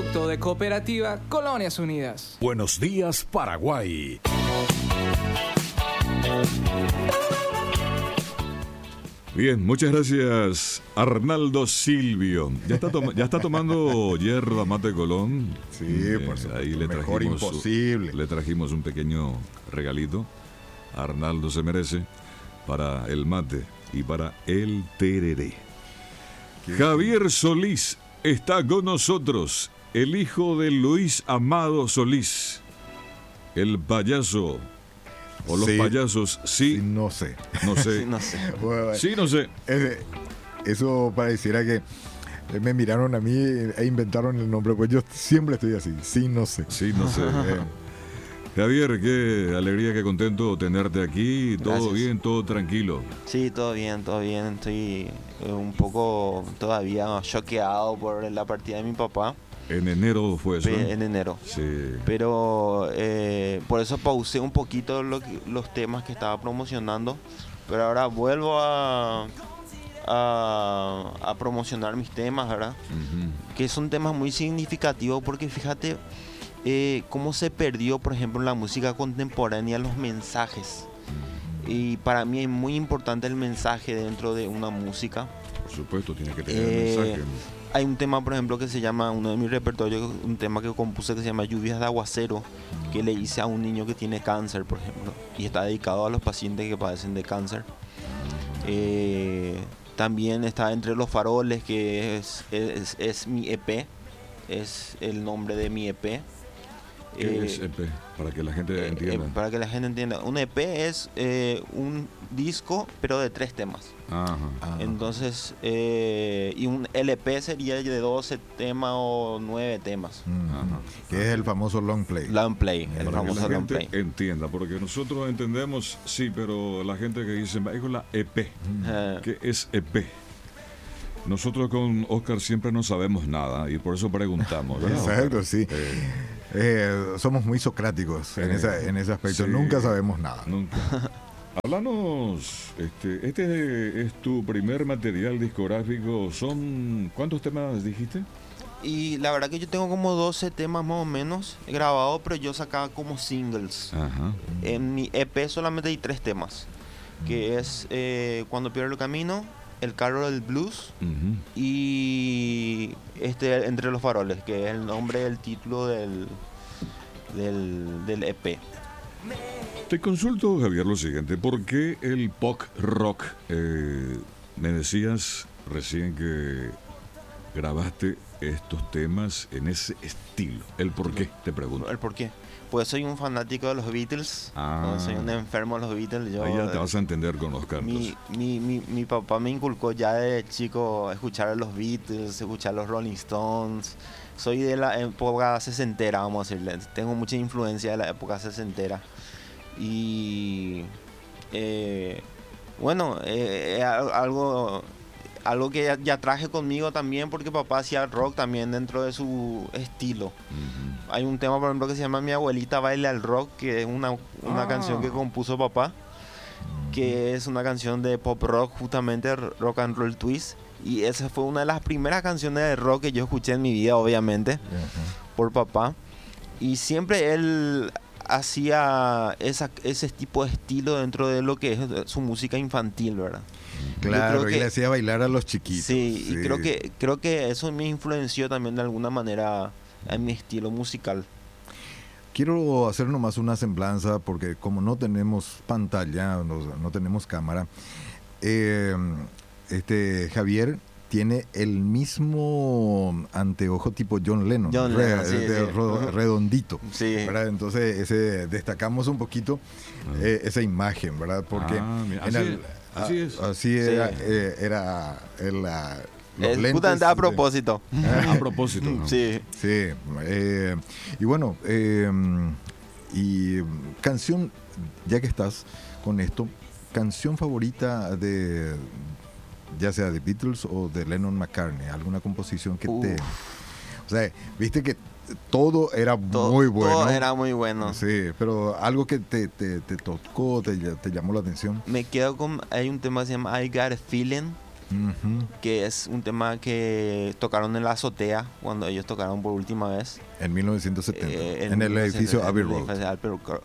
producto de Cooperativa Colonias Unidas. Buenos días, Paraguay. Bien, muchas gracias, Arnaldo Silvio. Ya está tomando yerba mate Colón. Sí, por supuesto. Ahí le mejor imposible. Le trajimos un pequeño regalito. Arnaldo se merece para el mate y para el tereré. Javier Solís está con nosotros, el hijo de Luis Amado Solís, el payaso. O los payasos, sí. No sé. No sé. No sé. Bueno, Sí, no sé. Eso pareciera que me miraron a mí e inventaron el nombre, pues yo siempre estoy así. Sí, no sé. Sí, no sé. Javier, qué alegría, qué contento tenerte aquí. Todo Gracias. bien, todo tranquilo. Sí, todo bien, todo bien. Estoy un poco todavía choqueado por la partida de mi papá En enero fue eso. en enero. Sí. Pero por eso pausé un poquito los temas que estaba promocionando. Pero ahora vuelvo a promocionar mis temas, ¿verdad? Ujú. Que son temas muy significativos porque fíjate cómo se perdió, por ejemplo, en la música contemporánea los mensajes. Y para mí es muy importante el mensaje dentro de una música. Por supuesto, tiene que tener mensaje. Hay un tema, por ejemplo, que se llama, uno de mis repertorios, un tema que compuse que se llama Lluvias de Aguacero, que le hice a un niño que tiene cáncer, por ejemplo, y está dedicado a los pacientes que padecen de cáncer. También está Entre los Faroles, que es mi EP, es el nombre de mi EP. ¿Qué es EP? Para que la gente entienda. Para que la gente entienda, un EP es un disco, pero de 3 temas. Ajá. Entonces, y un LP sería de 12 temas o 9 temas. Ajá. Que es el famoso long play. Long play, el Para que famoso la long gente play. entienda, porque nosotros entendemos, sí, pero la gente que dice, va con la EP, ¿qué es EP? Nosotros con Oscar siempre no sabemos nada y por eso preguntamos, ¿verdad, Exacto, Oscar? sí. Somos muy socráticos en ese aspecto. Sí. Nunca sabemos nada. Nunca. Háblanos, este es tu primer material discográfico. ¿Cuántos temas dijiste? Y la verdad que yo tengo como 12 temas más o menos grabados, pero yo sacaba como singles. Ajá. En mi EP solamente hay 3 temas, que es Cuando pierdo el camino, El carro del blues Ujú. y Entre los faroles, que es el nombre del título del EP. Te consulto, Javier, lo siguiente. ¿Por qué el pop rock? Me decías recién que grabaste estos temas en ese estilo. ¿El por qué? Te pregunto. ¿El por qué? Pues soy un fanático de los Beatles. Soy un enfermo de los Beatles. Ahí ya te vas a entender con los cantos. Mi papá me inculcó ya de chico escuchar a los Beatles, escuchar a los Rolling Stones. Soy de la época sesentera, vamos a decirle. Tengo mucha influencia de la época sesentera. Y bueno, algo que ya traje conmigo también, porque papá hacía rock también dentro de su estilo. Ujú. Hay un tema, por ejemplo, que se llama Mi abuelita baila el rock, que es una canción que compuso papá, que es una canción de pop rock, justamente rock and roll twist. Y esa fue una de las primeras canciones de rock que yo escuché en mi vida, obviamente, por papá. Y siempre él hacía ese tipo de estilo dentro de lo que es su música infantil, ¿verdad? Claro, creo y que- le hacía bailar a los chiquitos. Sí, y creo que eso me influenció también de alguna manera en mi estilo musical. Quiero hacer nomás una semblanza porque como no tenemos pantalla, no tenemos cámara, Javier tiene el mismo anteojo tipo John Lennon, John Lennon, sí. redondito. Sí. ¿Verdad? Entonces destacamos un poquito esa imagen, ¿verdad? Porque Mira, en así es. así Sí. era los Es lentes justamente a propósito. A propósito, ¿no? Sí. Sí, y bueno, y canción, ya que estás con esto, canción favorita de, ya sea de Beatles o de Lennon McCartney, alguna composición que te... O sea, viste que todo era muy bueno. Todo era muy bueno. Sí, pero algo que te tocó, te llamó la atención. Me quedo con... Hay un tema que se llama I Got a Feeling, Ujú. que es un tema que tocaron en la azotea cuando ellos tocaron por última vez. En 1970, en el 1970, edificio Abbey en el Road. edificio Abbey Road.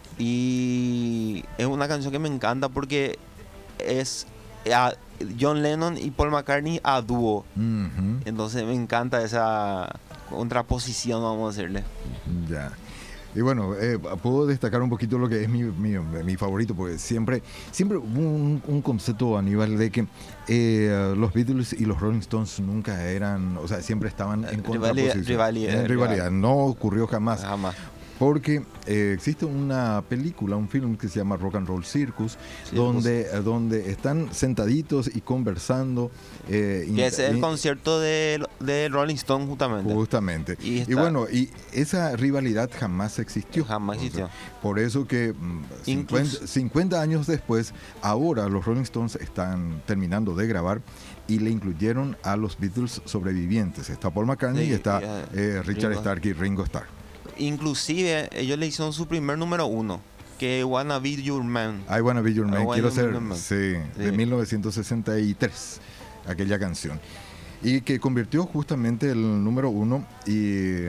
Y es una canción que me encanta porque es John Lennon y Paul McCartney a dúo. Ujú. Entonces me encanta esa contraposición, vamos a decirle. Ya. Y bueno, puedo destacar un poquito lo que es mi favorito, porque siempre hubo un concepto, Aníbal, de que los Beatles y los Rolling Stones nunca eran, o sea, siempre estaban en contraposición. rivalidad. No ocurrió jamás. Jamás. Porque existe una película, un film que se llama Rock and Roll Circus, Sí, donde están sentaditos y conversando. Que es el concierto de Rolling Stone justamente. Justamente. Y Y, está- bueno, y esa rivalidad jamás existió. Jamás existió. O sea, por eso que Incluso- 50 años después, ahora los Rolling Stones están terminando de grabar y le incluyeron a los Beatles sobrevivientes. Está Paul McCartney Sí, y está y, Richard Ringo. Stark y Ringo Starr. Inclusive ellos le hicieron su primer número 1, que Wanna Be Your Man. I Wanna Be Your I Man, Wanna quiero Be ser, Your Man. sí, Sí. de 1963, aquella canción. Y que convirtió justamente el número 1 y,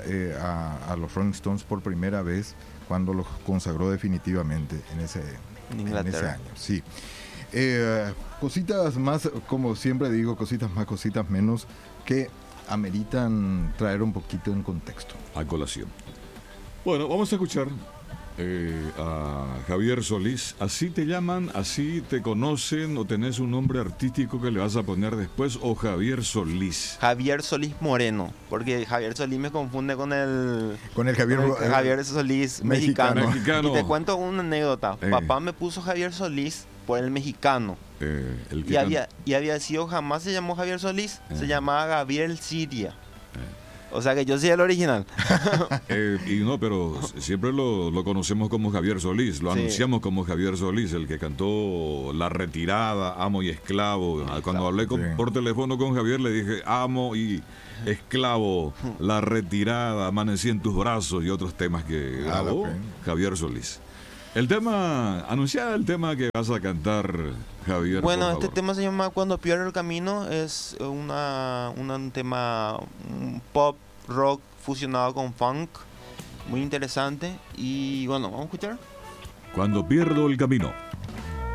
a los Rolling Stones por primera vez cuando los consagró definitivamente en ese Inglaterra. año. Sí. Cositas más, como siempre digo, cositas más, cositas menos, que ameritan traer un poquito en contexto. A colación. Bueno, vamos a escuchar a Javier Solís. ¿Así te llaman? ¿Así te conocen? ¿O tenés un nombre artístico que le vas a poner después? ¿O Javier Solís? Javier Solís Moreno, porque Javier Solís me confunde con el Con el Javier, con el Javier Solís mexicano. mexicano. Y te cuento una anécdota. Eh. Papá me puso Javier Solís por el mexicano. El que Y había sido, jamás se llamó Javier Solís, se llamaba Gabriel Siria. O sea que yo soy el original. y no, pero siempre lo conocemos como Javier Solís, lo Sí. anunciamos como Javier Solís, el que cantó La Retirada, Amo y Esclavo. Cuando hablé Sí. por teléfono con Javier le dije Amo y Esclavo, La Retirada, Amanecí en tus brazos y otros temas que grabó ok. Javier Solís. El tema, anunciar el tema que vas a cantar, Javier. Bueno, por este favor. tema se llama Cuando pierdo el camino. Es un tema pop, rock fusionado con funk. Muy interesante. Y bueno, vamos a escuchar. Cuando pierdo el camino.